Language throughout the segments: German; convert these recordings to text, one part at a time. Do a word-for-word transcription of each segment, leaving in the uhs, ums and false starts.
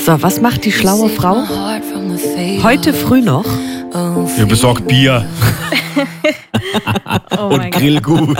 So, was macht die schlaue Frau? Heute früh noch. Ihr besorgt Bier. Oh Und Grillgut.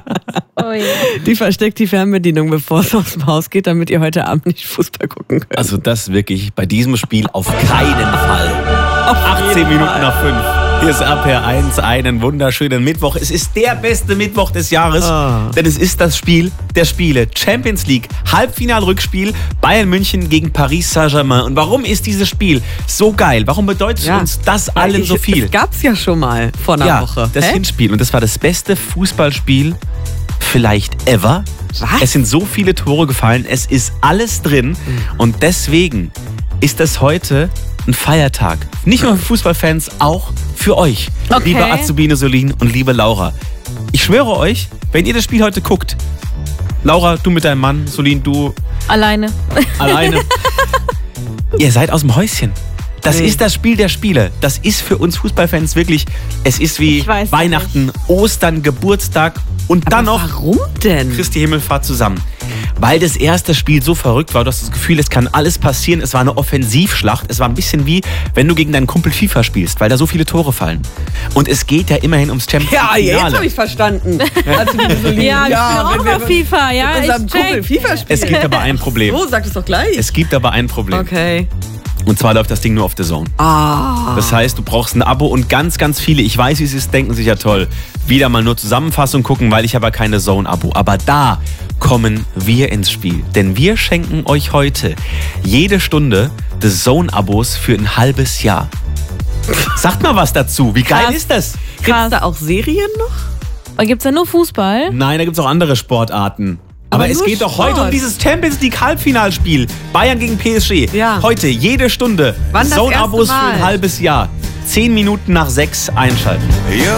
Oh ja. Die versteckt die Fernbedienung, bevor es aus dem Haus geht, damit ihr heute Abend nicht Fußball gucken könnt. Also das wirklich bei diesem Spiel auf keinen Fall. Auf achtzehn Minuten nach fünf. Hier ist R P R eins, einen wunderschönen Mittwoch. Es ist der beste Mittwoch des Jahres, Ah. denn es ist das Spiel der Spiele. Champions League, Halbfinal-Rückspiel, Bayern München gegen Paris Saint-Germain. Und warum ist dieses Spiel so geil? Warum bedeutet Ja. uns das allen Ich- so viel? Das gab's ja schon mal vor einer ja, Woche. das Hä? Hinspiel. Und das war das beste Fußballspiel vielleicht ever. Was? Es sind so viele Tore gefallen, es ist alles drin. Und deswegen ist das heute ein Feiertag. Nicht nur für Fußballfans, auch für euch. Okay. Liebe Azubine Solin und liebe Laura. Ich schwöre euch, wenn ihr das Spiel heute guckt, Laura, du mit deinem Mann, Solin, du Alleine. alleine, ihr seid aus dem Häuschen. Das Nee. ist das Spiel der Spiele. Das ist für uns Fußballfans wirklich, es ist wie Ich weiß Weihnachten, Ostern, Geburtstag und dann noch Warum denn? Christi Himmelfahrt zusammen. Weil das erste Spiel so verrückt war, du hast das Gefühl, es kann alles passieren. Es war eine Offensivschlacht. Es war ein bisschen wie, wenn du gegen deinen Kumpel FIFA spielst, weil da so viele Tore fallen. Und es geht ja immerhin ums Champions Ja, jetzt League-Finale. habe ich verstanden. Also, wie so lieb. Ja, ich bin auch wenn wir auf FIFA, ja. mit unserem Ich Kumpel check. FIFA spielen. Es gibt aber ein Problem. So, sag es doch gleich. Es gibt aber ein Problem. Okay. Und zwar läuft das Ding nur auf The Zone. Ah. Das heißt, du brauchst ein Abo und ganz, ganz viele, ich weiß, wie es ist, denken sich ja toll, wieder mal nur Zusammenfassung gucken, weil ich habe ja keine Zone-Abo. Aber da kommen wir ins Spiel. Denn wir schenken euch heute jede Stunde des Zone-Abos für ein halbes Jahr. Sagt mal was dazu. Wie geil Krass. ist das? Gibt's Krass. da auch Serien noch? Und gibt's da nur Fußball? Nein, da gibt es auch andere Sportarten. Aber, Aber es nur geht doch Sport. heute um dieses Champions League Halbfinalspiel. Bayern gegen P S G. Ja. Heute jede Stunde Wann das Zone-Abos erste für ein Mal? halbes Jahr. Zehn Minuten nach sechs einschalten. You're